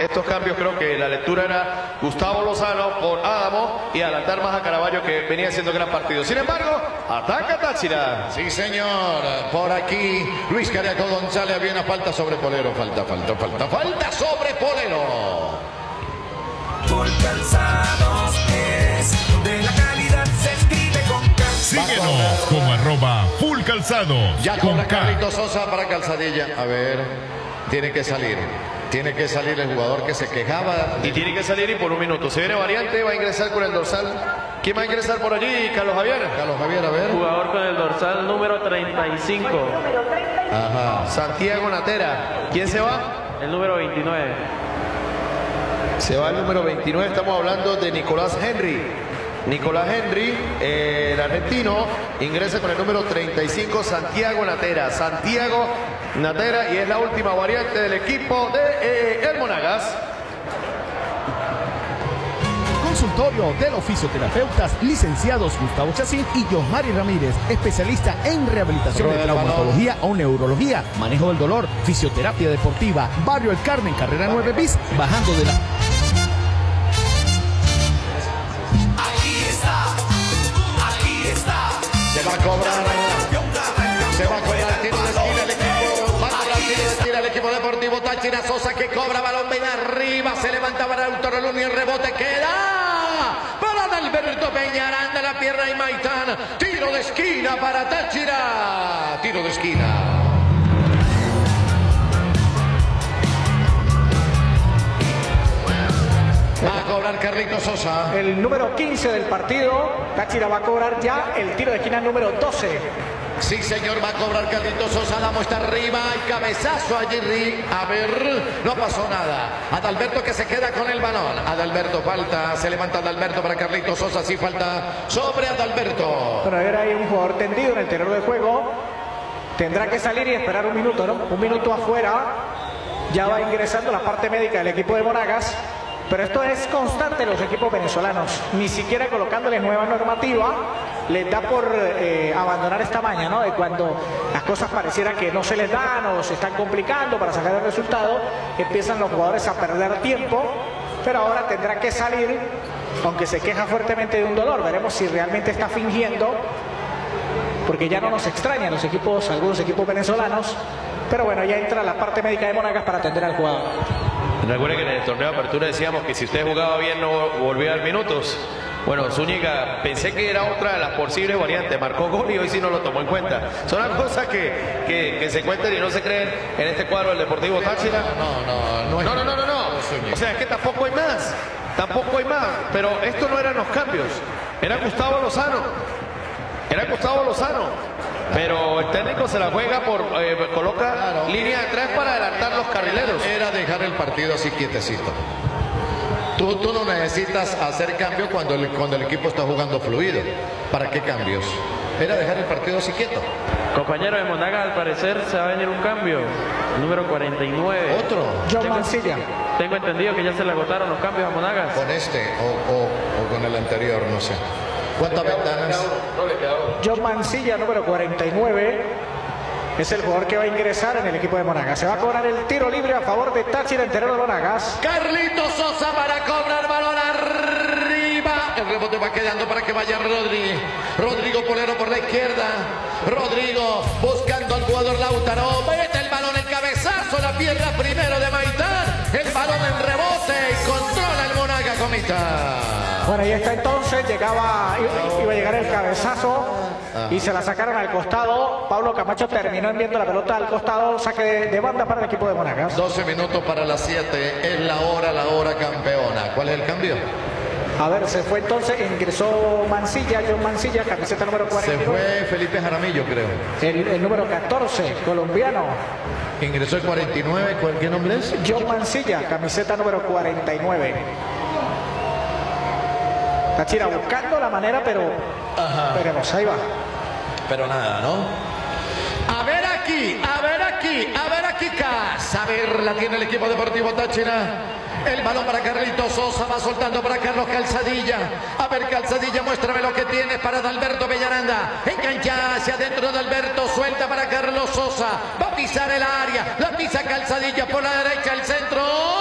estos cambios creo que la lectura era Gustavo Lozano por Adamo y adelantar más a Caraballo, que venía haciendo gran partido. Sin embargo, ataca Táchira. Sí, señor. Por aquí, Luis Cariaco González. Había una falta sobre Polero. Falta sobre Polero. Full Calzados es donde la calidad se escribe con K. Síguenos como @FullCalzados. Ya cobra Carlitos Sosa para Calzadilla. A ver, tiene que salir. Tiene que salir el jugador que se quejaba. Y tiene que salir y por un minuto. Se viene variante, va a ingresar con el dorsal. ¿Quién va a ingresar por allí? Carlos Javier. Carlos Javier, a ver. Jugador con el dorsal número 35. Ajá. Santiago Natera. ¿Quién se va? El número 29. Se va el número 29. Estamos hablando de Nicolás Henry. Nicolás Henry, el argentino, ingresa con el número 35, Santiago Natera. Santiago Natera, y es la última variante del equipo de el Monagas. Consultorio de los fisioterapeutas licenciados Gustavo Chacín y Josmari Ramírez, especialista en rehabilitación de traumatología o neurología, manejo del dolor, fisioterapia deportiva, Barrio El Carmen, carrera 9 bis, bajando de la... Se va a cobrar tiro de esquina el equipo. Va a cobrar tiro de esquina el equipo deportivo Táchira. Sosa que cobra, balón ven arriba. Se levanta para Autorolón y el rebote queda para Adalberto Peñaranda, la pierna y Maitán. Tiro de esquina para Táchira. Tiro de esquina. Va a cobrar Carlitos Sosa. El número 15 del partido. Táchira va a cobrar ya el tiro de esquina número 12. Sí, señor, va a cobrar Carlitos Sosa. Adamo está arriba. Hay cabezazo allí. A ver, no pasó nada. Adalberto que se queda con el balón. Adalberto falta. Se levanta Adalberto para Carlitos Sosa. Sí, falta sobre Adalberto. Bueno, ahora hay un jugador tendido en el terreno de juego. Tendrá que salir y esperar un minuto, ¿no? Un minuto afuera. Ya va ingresando la parte médica del equipo de Monagas. Pero esto es constante en los equipos venezolanos. Ni siquiera colocándole nueva normativa les da por abandonar esta maña, ¿no? De cuando las cosas parecieran que no se les dan o se están complicando para sacar el resultado, empiezan los jugadores a perder tiempo. Pero ahora tendrá que salir, aunque se queja fuertemente de un dolor. Veremos si realmente está fingiendo, porque ya no nos extrañan los equipos, algunos equipos venezolanos. Pero bueno, ya entra la parte médica de Monagas para atender al jugador. Recuerde que en el torneo de apertura decíamos que si usted jugaba bien no volvía a dar minutos. Bueno, Zúñiga, pensé que era otra de las posibles variantes. Marcó gol y hoy sí no lo tomó en cuenta. Son las cosas que se cuentan y no se creen en este cuadro del Deportivo Táchira. No. O sea, es que tampoco hay más. Tampoco hay más. Pero esto no eran los cambios. Era Gustavo Lozano. Pero el técnico se la juega coloca línea de tres para adelantar los carrileros. Era dejar el partido así quietecito. Tú no necesitas hacer cambio cuando el equipo está jugando fluido. ¿Para qué cambios? Era dejar el partido así quieto. Compañero de Monagas, al parecer se va a venir un cambio. Número 49. ¿Otro? John Mancilla. Tengo entendido que ya se le agotaron los cambios a Monagas. ¿Con este o con el anterior? No sé. ¿Cuántas ventanas? John Mancilla, número 49. Es el jugador que va a ingresar en el equipo de Monagas. Se va a cobrar el tiro libre a favor de Táchira en terreno de Monagas. Carlitos Sosa para cobrar balón arriba. El rebote va quedando para que vaya Rodrigo Polero por la izquierda. Rodrigo buscando al jugador Lautaro. Mete el balón, el cabezazo, la pierna primero de Maitán. El balón en rebote y controla el Monagas con Maitán. Bueno, ahí está entonces, iba a llegar el cabezazo y se la sacaron al costado. Pablo Camacho terminó enviando la pelota al costado, saque de banda para el equipo de Monagas. 12 minutos para las 7, es la hora campeona. ¿Cuál es el cambio? A ver, se fue entonces, ingresó Mancilla, John Mancilla, camiseta número 49. Se fue Felipe Jaramillo, creo. El número 14, colombiano. Ingresó el 49, ¿qué nombre es? John Mancilla, camiseta número 49. Táchira buscando la manera, pero veremos, ahí va. Pero nada, ¿no? A ver aquí, a ver, la tiene el equipo deportivo Táchira. El balón para Carlitos Sosa, va soltando para Carlos Calzadilla. A ver, Calzadilla, muéstrame lo que tienes para Adalberto Peñaranda. Engancha hacia adentro de Adalberto, suelta para Carlos Sosa. Va a pisar el área, la pisa Calzadilla por la derecha, el centro.